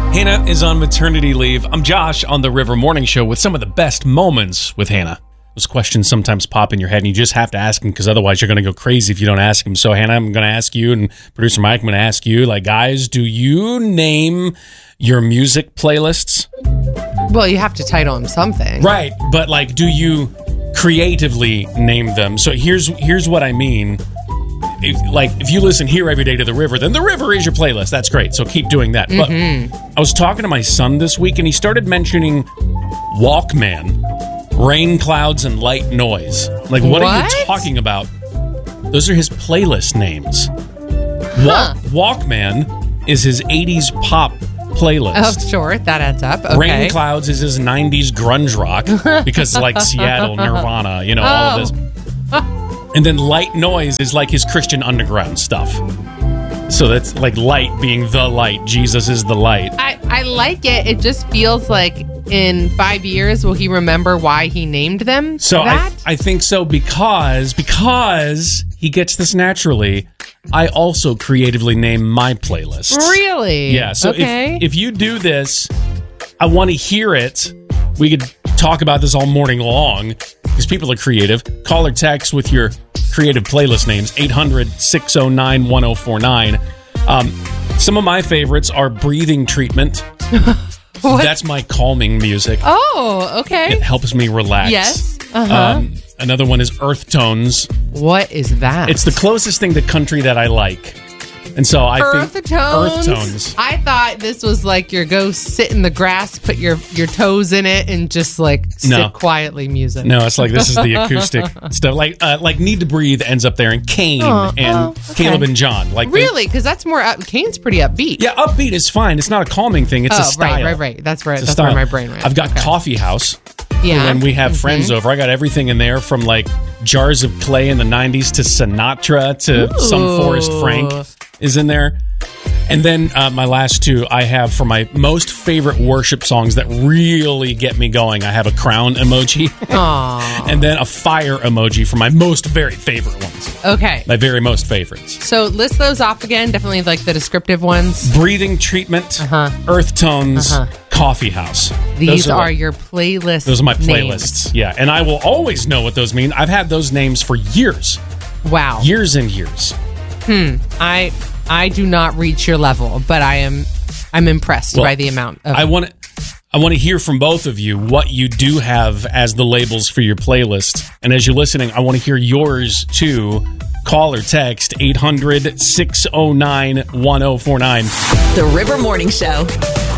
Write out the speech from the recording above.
Hannah is on maternity leave. I'm Josh on the River Morning Show with some of the best moments with Hannah. Those questions sometimes pop in your head and you just have to ask them because otherwise you're going to go crazy if you don't ask them. So Hannah, I'm going to ask you, and producer Mike, I'm going to ask you, like, guys, do you name your music playlists? Well, you have to title them something. Right, but like, do you creatively name them? So here's what I mean. If you listen here every day to The River, then The River is your playlist. That's great. So keep doing that. But I was talking to my son this week, and he started mentioning Walkman, rain clouds, and light noise. Like, what are you talking about? Those are his playlist names. Walkman is his 80s pop playlist. Oh, sure. That adds up. Okay. Rain Clouds is his 90s grunge rock because, like, Seattle, Nirvana, all of this. And then Light Noise is like his Christian underground stuff. So that's like light being the light. Jesus is the light. I like it. It just feels like in 5 years, will he remember why he named them? So I think so because he gets this naturally. I also creatively name my playlists. Really? Yeah. So if you do this, I want to hear it. We could talk about this all morning long because people are creative. Call or text with your creative playlist names, 800-609-1049. Some of my favorites are Breathing Treatment. That's my calming music. Oh, okay. It helps me relax. Yes. Another one is Earth Tones. What is that? It's the closest thing to country that I like. And so I think Earth Tones. I thought this was like your go sit in the grass, put your toes in it, and just like sit quietly music. No, it's like this is the acoustic stuff. Like Need to Breathe ends up there, and Kane and Caleb and John. Like really, because that's more Kane's pretty upbeat. Yeah, upbeat is fine. It's not a calming thing. It's a style. Right. That's right. That's where my brain went. I've got Coffee House. Yeah. When we have friends over, I got everything in there from like Jars of Clay in the 90s to Sinatra to Some Forrest Frank is in there. And then my last two I have for my most favorite worship songs that really get me going. I have a crown emoji and then a fire emoji for my very favorite ones. Okay. My very most favorites. So list those off again. Definitely like the descriptive ones. Breathing Treatment, Earth Tones, Coffee House. These are your playlists. Those are my playlists. Names. Yeah. And I will always know what those mean. I've had those names for years. Wow. Years and years. I do not reach your level, but I'm impressed by the amount of... I want to hear from both of you what you do have as the labels for your playlist. And as you're listening, I want to hear yours too. Call or text 800-609-1049. The River Morning Show.